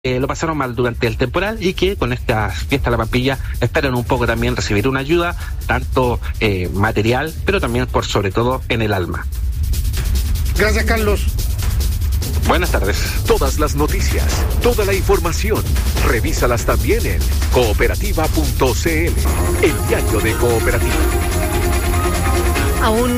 lo pasaron mal durante el temporal y que con esta fiesta de la Pampilla esperan un poco también recibir una ayuda, tanto material, pero también por sobre todo en el alma. Gracias, Carlos. Buenas tardes. Todas las noticias, toda la información, revísalas también en cooperativa.cl, el diario de Cooperativa. Aún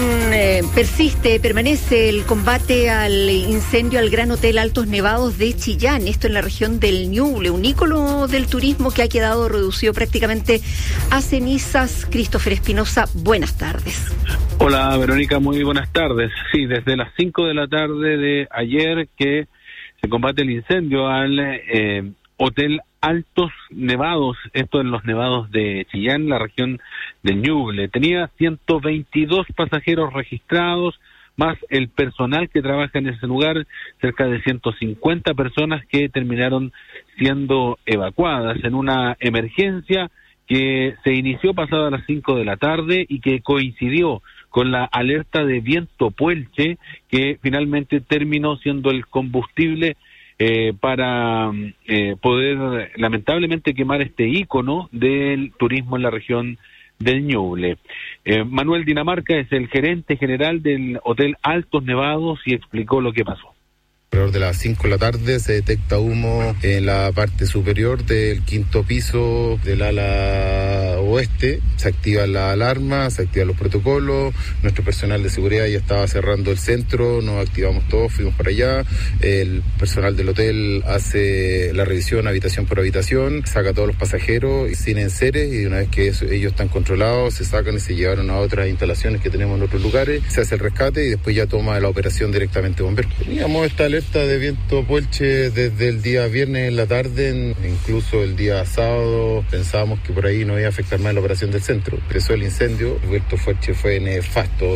permanece el combate al incendio al Gran Hotel Altos Nevados de Chillán, esto en la región del Ñuble, un ícono del turismo que ha quedado reducido prácticamente a cenizas. Christopher Espinosa, buenas tardes. Hola Verónica, muy buenas tardes. Sí, desde las 5 de la tarde de ayer que se combate el incendio al Hotel Altos Nevados, esto en los nevados de Chillán, la región del Ñuble. Tenía 122 pasajeros registrados, más el personal que trabaja en ese lugar, cerca de 150 personas que terminaron siendo evacuadas en una emergencia que se inició pasada las 5 de la tarde y que coincidió con la alerta de viento puelche, que finalmente terminó siendo el combustible para poder lamentablemente quemar este ícono del turismo en la región del Ñuble. Manuel Dinamarca es el gerente general del Hotel Altos Nevados y explicó lo que pasó. Alrededor de las 5 de la tarde se detecta humo en la parte superior del quinto piso del ala oeste. Se activa la alarma, se activan los protocolos. Nuestro personal de seguridad ya estaba cerrando el centro, nos activamos todos, fuimos para allá. El personal del hotel hace la revisión habitación por habitación, saca a todos los pasajeros sin enseres y una vez que ellos están controlados, se sacan y se llevaron a otras instalaciones que tenemos en otros lugares. Se hace el rescate y después ya toma la operación directamente bomberos. Teníamos esta alerta de viento puelche desde el día viernes en la tarde, incluso el día sábado pensábamos que por ahí no iba a afectar más la operación del centro. Empezó el incendio, el viento puelche fue nefasto.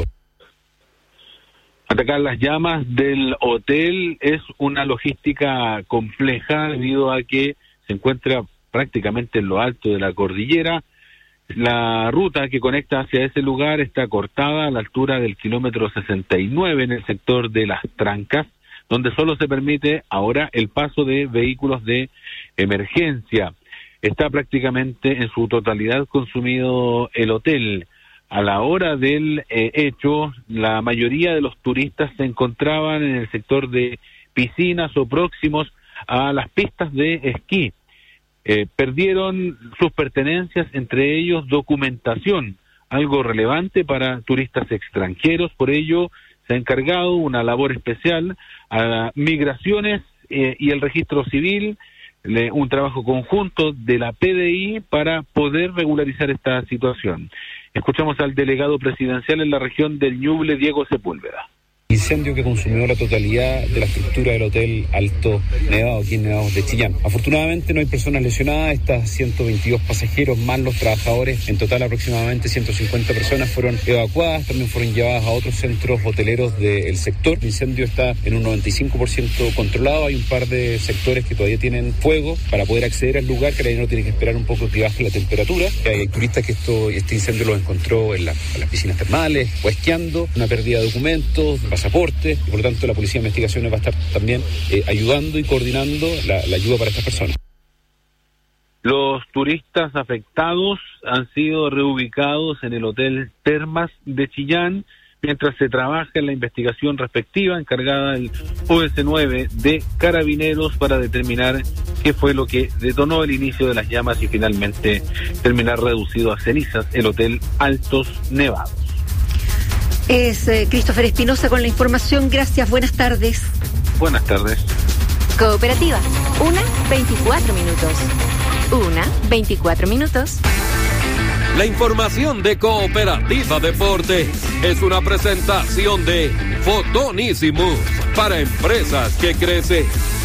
Atacar las llamas del hotel es una logística compleja debido a que se encuentra prácticamente en lo alto de la cordillera. La ruta que conecta hacia ese lugar está cortada a la altura del kilómetro 69 en el sector de Las Trancas, donde solo se permite ahora el paso de vehículos de emergencia. Está prácticamente en su totalidad consumido el hotel. A la hora del hecho, la mayoría de los turistas se encontraban en el sector de piscinas o próximos a las pistas de esquí. Perdieron sus pertenencias, entre ellos documentación, algo relevante para turistas extranjeros. Por ello, se ha encargado una labor especial a Migraciones y el Registro Civil, un trabajo conjunto de la PDI para poder regularizar esta situación. Escuchamos al delegado presidencial en la región del Ñuble, Diego Sepúlveda. Incendio que consumió la totalidad de la estructura del Hotel Alto Nevado, aquí en Nevados de Chillán. Afortunadamente no hay personas lesionadas, estas 122 pasajeros más los trabajadores, en total aproximadamente 150 personas fueron evacuadas, también fueron llevadas a otros centros hoteleros del sector. El incendio está en un 95% controlado, hay un par de sectores que todavía tienen fuego para poder acceder al lugar, que la gente tiene que esperar un poco que baje la temperatura. Hay turistas que este incendio los encontró en las piscinas termales o esquiando, una pérdida de documentos, pasaporte, y por lo tanto la Policía de Investigaciones va a estar también ayudando y coordinando la ayuda para estas personas. Los turistas afectados han sido reubicados en el Hotel Termas de Chillán, mientras se trabaja en la investigación respectiva encargada del OS9 de Carabineros para determinar qué fue lo que detonó el inicio de las llamas y finalmente terminar reducido a cenizas el Hotel Altos Nevados. Es Christopher Espinosa con la información. Gracias, buenas tardes. Buenas tardes. Cooperativa, 1:24 minutos. 1:24 La información de Cooperativa Deporte es una presentación de Fotonísimo para empresas que crecen.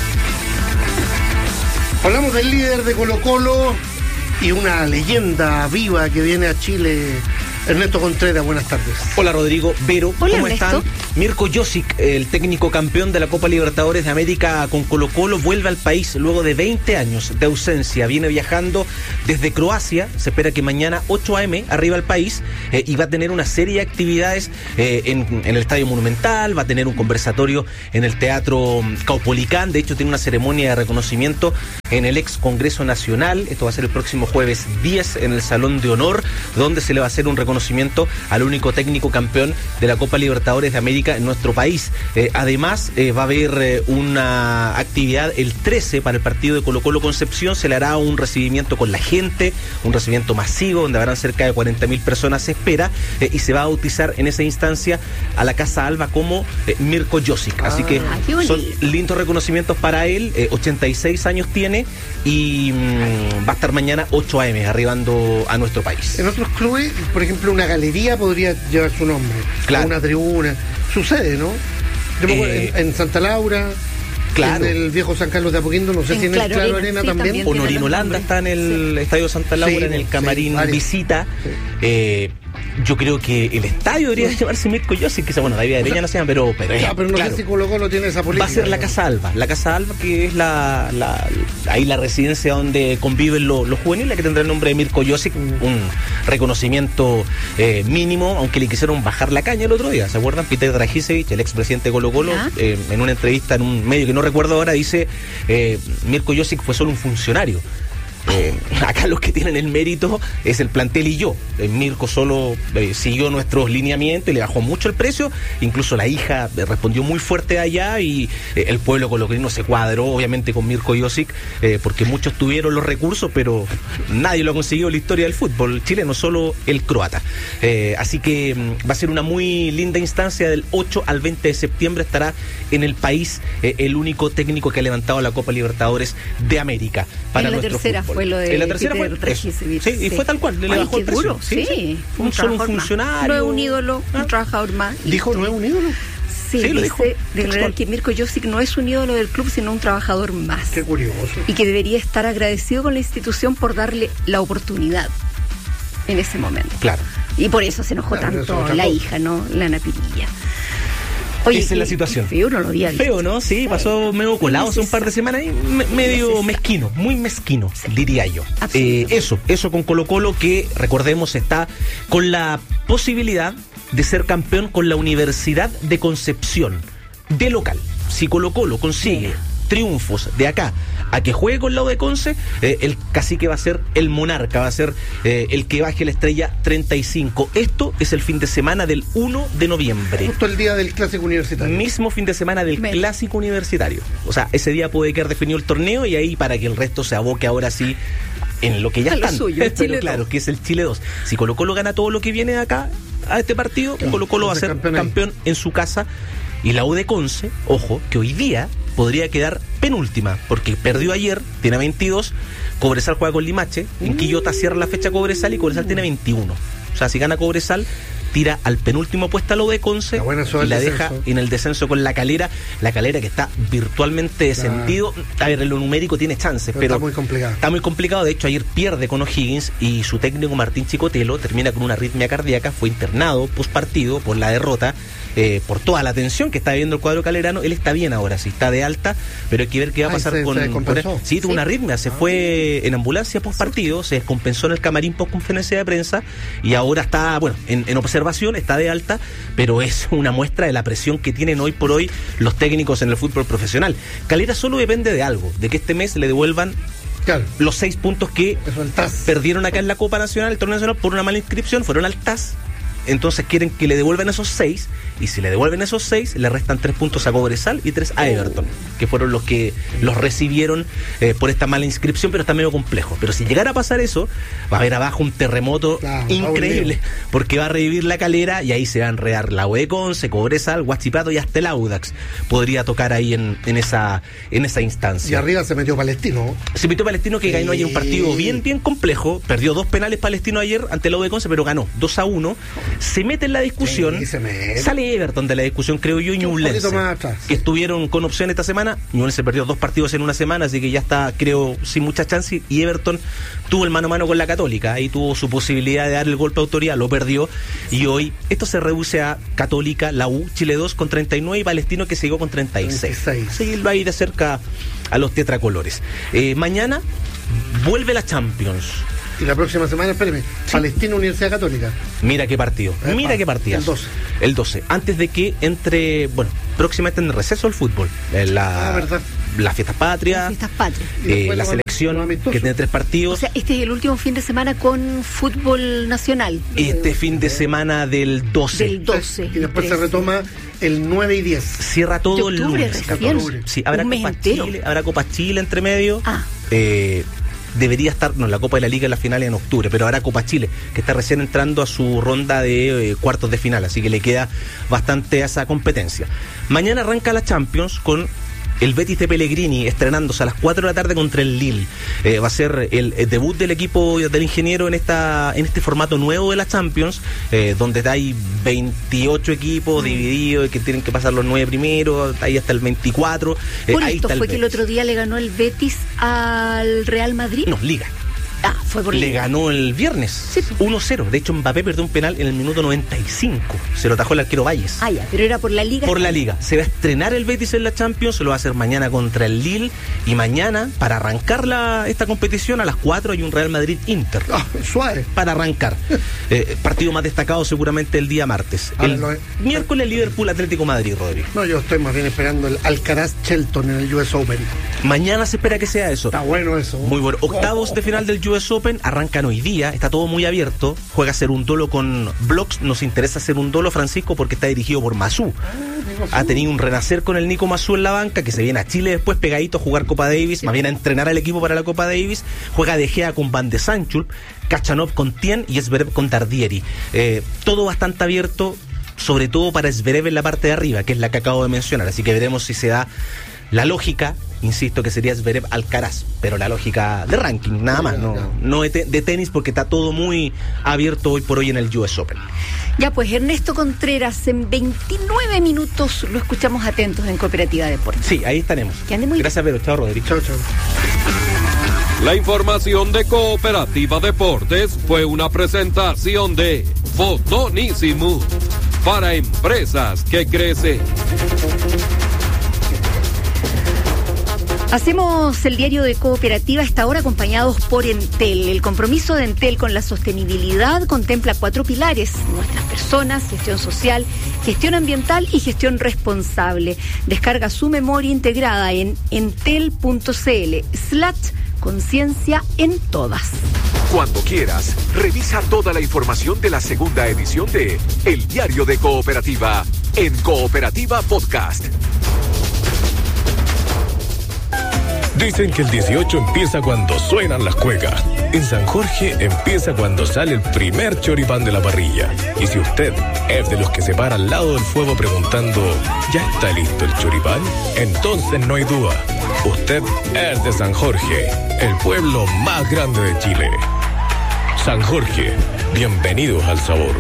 Hablamos del líder de Colo-Colo y una leyenda viva que viene a Chile Ernesto Contreras, buenas tardes. Hola Rodrigo, Vero, hola, ¿cómo Ernesto. están? Mirko Josic, el técnico campeón de la Copa Libertadores de América con Colo-Colo, vuelve al país luego de 20 años de ausencia. Viene viajando desde Croacia, se espera que mañana 8 a.m. arriba al país y va a tener una serie de actividades en el Estadio Monumental, va a tener un conversatorio en el Teatro Caupolicán, de hecho tiene una ceremonia de reconocimiento en el ex Congreso Nacional. Esto va a ser el próximo jueves 10 en el Salón de Honor, donde se le va a hacer un reconocimiento al único técnico campeón de la Copa Libertadores de América en nuestro país. Además, va a haber una actividad el 13 para el partido de Colo-Colo Concepción. Se le hará un recibimiento con la gente, un recibimiento masivo, donde habrán cerca de 40.000 personas, se espera, y se va a bautizar en esa instancia a la Casa Alba como Mirko Josic. Así que son lindos reconocimientos para él. 86 años tiene y va a estar mañana 8 a.m. arribando a nuestro país. En otros clubes, por ejemplo, una galería podría llevar su nombre, claro, una tribuna. Sucede, ¿no? Yo me acuerdo, en Santa Laura, claro, en el viejo San Carlos de Apoquindo, no sé si en el Claro Arena sí, también. Honorín Holanda está en el Estadio Santa Laura, sí, en el camarín visita. Sí. Yo creo que el estadio debería llamarse Mirko Josic, que bueno, David Areña no se llama, pero no claro, sé si Colo-Colo tiene esa política. Va a ser la Casa Alba, que es ahí la residencia donde conviven los juveniles, que tendrá el nombre de Mirko Josic, un reconocimiento mínimo, aunque le quisieron bajar la caña el otro día. ¿Se acuerdan? Peter Dragicevic, el expresidente de Colo-Colo, en una entrevista en un medio que no recuerdo ahora, dice Mirko Josic fue solo un funcionario. Acá los que tienen el mérito es el plantel y yo. Mirko solo siguió nuestros lineamientos y le bajó mucho el precio. Incluso la hija respondió muy fuerte allá y el pueblo colocolino se cuadró obviamente con Mirko Josic, porque muchos tuvieron los recursos, pero nadie lo ha conseguido en la historia del fútbol chileno, solo el croata. Así que va a ser una muy linda instancia. Del 8 al 20 de septiembre estará en el país el único técnico que ha levantado la Copa Libertadores de América para nuestro fútbol. Fue lo de en la tercera fue sí, y fue tal cual, le bajó el precio. Sí. Un solo un funcionario. No es un ídolo, un trabajador más. ¿Dijo no es un ídolo? Sí, dice declarar que Mirko Josic no es un ídolo del club, sino un trabajador más. Qué curioso. Y que debería estar agradecido con la institución por darle la oportunidad en ese momento. Claro. Y por eso se enojó tanto la hija, ¿no? La Ana Pinilla. Oye, esa es la situación. Feo, no lo había visto. Feo, ¿no? Sí, pasó medio colado hace un par de semanas y medio mezquino, muy mezquino, diría yo. Eso con Colo-Colo, que recordemos está con la posibilidad de ser campeón con la Universidad de Concepción de local. Si Colo-Colo consigue triunfos de acá a que juegue con la U de Conce, el cacique va a ser el monarca, va a ser el que baje la estrella 35. Esto es el fin de semana del 1 de noviembre. Justo el día del Clásico Universitario. Mismo fin de semana del Clásico Universitario. O sea, ese día puede quedar definido el torneo y ahí para que el resto se aboque ahora sí en lo que ya están. Suyo, pero claro, que es el Chile 2. Si Colo-Colo gana todo lo que viene acá a este partido, Colo-Colo va a ser campeón en su casa. Y la U de Conce, ojo, que hoy día podría quedar penúltima, porque perdió ayer, tiene 22, Cobresal juega con Limache, en Quillota cierra la fecha Cobresal y Cobresal tiene 21. O sea, si gana Cobresal, tira al penúltimo puesto a lo de Conce y la deja en el descenso con la Calera que está virtualmente descendido. A ver, en lo numérico tiene chances, pero está muy complicado. Está muy complicado. De hecho, ayer pierde con O'Higgins y su técnico Martín Chicotelo termina con una arritmia cardíaca, fue internado postpartido por la derrota. Por toda la tensión que está viviendo el cuadro calerano. Él está bien ahora, sí, está de alta, pero hay que ver qué va a pasar con sí, tuvo una arritmia, se fue en ambulancia post partido, se descompensó en el camarín post conferencia de prensa y ahora está, bueno, en observación, está de alta, pero es una muestra de la presión que tienen hoy por hoy los técnicos en el fútbol profesional. Calera solo depende de algo, de que este mes le devuelvan los 6 puntos que perdieron acá en la Copa Nacional, el Torneo Nacional, por una mala inscripción, fueron al TAS. Entonces quieren que le devuelvan esos 6, y si le devuelven esos 6, le restan 3 puntos a Cobresal y 3 a Everton, que fueron los que los recibieron por esta mala inscripción, pero está medio complejo. Pero si llegara a pasar eso, va a haber abajo un terremoto increíble, porque va a revivir la Calera y ahí se va a enredar la U de Conce, Cobresal, Huachipato y hasta el Audax. Podría tocar ahí en esa instancia. Y arriba se metió Palestino. Se metió Palestino, que ganó ayer un partido bien complejo, perdió 2 penales Palestino ayer ante la U de Conce, pero ganó 2-1. Se mete en la discusión, sale Everton de la discusión, creo yo, y Ñublense, que estuvieron con opción esta semana. Ñublense se perdió 2 partidos en una semana, así que ya está, creo, sin mucha chance, y Everton tuvo el mano a mano con la Católica, ahí tuvo su posibilidad de dar el golpe de autoridad, lo perdió, y hoy esto se reduce a Católica, la U, Chile 2 con 39 y Palestino que siguió con 36. Seguirlo ahí de cerca a los tetracolores. Mañana vuelve la Champions. Y la próxima semana, espéreme, sí. Palestina, Universidad Católica. Mira qué partido. Mira qué partido. El 12. Antes de que entre, próximamente en el receso el fútbol. Las fiestas patrias. La selección que tiene 3 partidos. O sea, este es el último fin de semana con fútbol nacional. Este fin de semana del 12. Del 12. Y después se retoma el 9 y 10. Cierra todo el lunes. Sí, habrá Copa Chile entre medio. Debería estar, la Copa de la Liga en la final en octubre, pero ahora Copa Chile, que está recién entrando a su ronda de cuartos de final, así que le queda bastante a esa competencia. Mañana arranca la Champions con el Betis de Pellegrini estrenándose a las 4 de la tarde contra el Lille. Va a ser el debut del equipo del ingeniero en este formato nuevo de la Champions, donde hay 28 equipos divididos, que tienen que pasar los 9 primeros, ahí hasta el 24. Por esto fue que el otro día le ganó el Betis al Real Madrid. No, Liga. Fue por Le ganó el viernes, sí. 1-0. De hecho, Mbappé perdió un penal en el minuto 95. Se lo atajó el arquero Valles. Pero era por la Liga. Por la Liga. Se va a estrenar el Betis en la Champions, se lo va a hacer mañana contra el Lille. Y mañana, para arrancar esta competición, a las 4 hay un Real Madrid-Inter. Suárez. Para arrancar. Partido más destacado seguramente el día martes. Miércoles, Liverpool-Atlético Madrid, Rodrigo. No, yo estoy más bien esperando el Alcaraz-Shelton en el US Open. Mañana se espera que sea eso. Está bueno eso. Muy bueno. Octavos de final del US Open arrancan hoy día, está todo muy abierto. Juega Cerundolo con Blocks. Nos interesa Cerundolo, Francisco, porque está dirigido por Masú. Ha tenido un renacer con el Nico Masú en la banca, que se viene a Chile después pegadito a jugar Copa Davis, más bien a entrenar al equipo para la Copa Davis. Juega De Gea con Van de Sanchul, Kachanov con Tien y Zverev con Tardieri. Todo bastante abierto, sobre todo para Zverev en la parte de arriba, que es la que acabo de mencionar, así que veremos si se da la lógica. Insisto que sería Zverev Alcaraz, pero la lógica de ranking, nada más, no de tenis, porque está todo muy abierto hoy por hoy en el US Open. Ya pues, Ernesto Contreras, en 29 minutos lo escuchamos atentos en Cooperativa Deportes. Sí, ahí estaremos. Que ande muy bien. Gracias, Pedro. Chao, Rodrigo. Chao. La información de Cooperativa Deportes fue una presentación de Fotonísimo para empresas que crecen. Hacemos el diario de Cooperativa, esta hora acompañados por Entel. El compromiso de Entel con la sostenibilidad contempla 4 pilares: nuestras personas, gestión social, gestión ambiental y gestión responsable. Descarga su memoria integrada en entel.cl/conciencia en todas. Cuando quieras, revisa toda la información de la segunda edición de El Diario de Cooperativa en Cooperativa Podcast. Dicen que el 18 empieza cuando suenan las cuecas. En San Jorge empieza cuando sale el primer choripán de la parrilla. Y si usted es de los que se para al lado del fuego preguntando, ¿ya está listo el choripán? Entonces no hay duda. Usted es de San Jorge, el pueblo más grande de Chile. San Jorge, bienvenidos al sabor.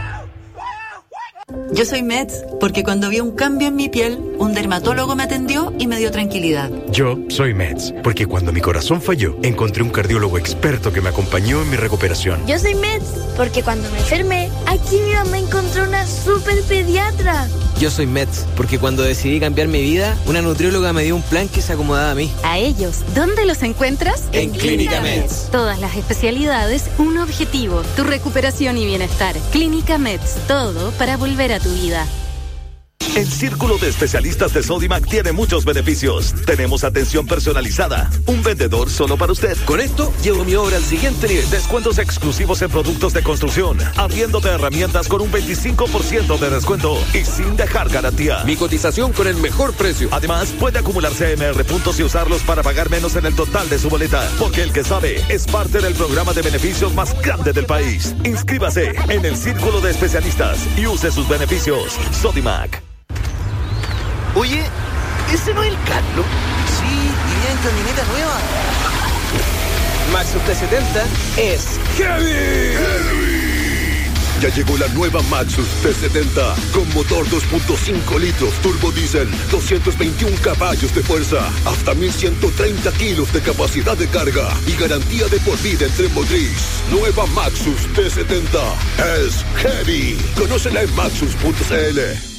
Yo soy Mets porque cuando vi un cambio en mi piel, un dermatólogo me atendió y me dio tranquilidad. Yo soy Mets porque cuando mi corazón falló, encontré un cardiólogo experto que me acompañó en mi recuperación. Yo soy Mets porque cuando me enfermé, aquí mi mamá encontró una super pediatra. Yo soy Mets porque cuando decidí cambiar mi vida, una nutrióloga me dio un plan que se acomodaba a mí. A ellos, ¿dónde los encuentras? En Clínica Mets. Todas las especialidades, un objetivo, tu recuperación y bienestar. Clínica Mets, todo para volver a tu vida. El Círculo de Especialistas de Sodimac tiene muchos beneficios. Tenemos atención personalizada, un vendedor solo para usted. Con esto, llevo mi obra al siguiente nivel. Descuentos exclusivos en productos de construcción, abriéndote herramientas con un 25% de descuento y sin dejar garantía. Mi cotización con el mejor precio. Además, puede acumular CMR puntos y usarlos para pagar menos en el total de su boleta. Porque el que sabe es parte del programa de beneficios más grande del país. Inscríbase en el Círculo de Especialistas y use sus beneficios. Sodimac. Oye, ¿ese no es el Carlos? Sí, iría en camioneta nueva. Maxus T70 es Heavy. Ya llegó la nueva Maxus T70 con motor 2.5 litros turbo diésel, 221 caballos de fuerza, hasta 1130 kilos de capacidad de carga y garantía de por vida en tren motriz. Nueva Maxus T70 es heavy. Conócela en maxus.cl.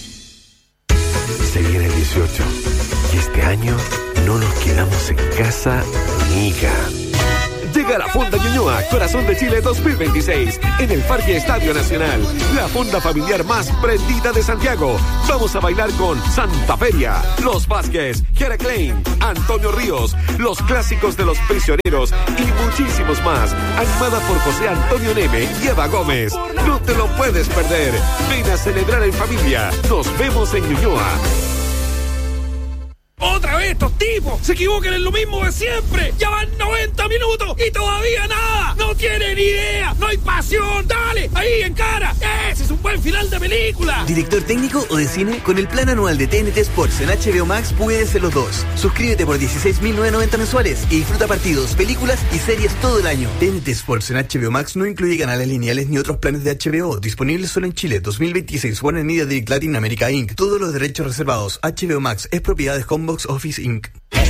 Se viene el 18 y este año no nos quedamos en casa, amiga. Llega la Fonda Ñuñoa, Corazón de Chile 2026, en el Parque Estadio Nacional. La fonda familiar más prendida de Santiago. Vamos a bailar con Santa Feria, Los Vázquez, Jera Klein, Antonio Ríos, los clásicos de Los Prisioneros y muchísimos más. Animada por José Antonio Neme y Eva Gómez. No te lo puedes perder. Ven a celebrar en familia. Nos vemos en Ñuñoa. ¡Otra vez estos tipos! ¡Se equivocan en lo mismo de siempre! ¡Ya van 90 minutos y todavía nada! ¡No tienen idea! ¡No hay pasión! ¡Dale! ¡Ahí, en cara! ¡Ese es un buen final de película! ¿Director técnico o de cine? Con el plan anual de TNT Sports en HBO Max puedes ser los dos. Suscríbete por 16.990 mensuales y disfruta partidos, películas y series todo el año. TNT Sports en HBO Max no incluye canales lineales ni otros planes de HBO. Disponibles solo en Chile. 2026. Warner Media Direct Latin America Inc. Todos los derechos reservados. HBO Max es propiedad de Homebox Office Inc.